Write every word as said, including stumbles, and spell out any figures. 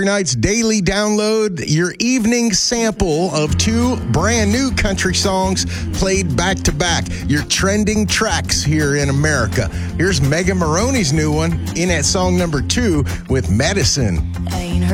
Country Nights Daily Download, your evening sample of two brand new country songs played back to back. Your trending tracks here in America. Here's Megan Maroney's new one in at song number two with Medicine. I ain't heard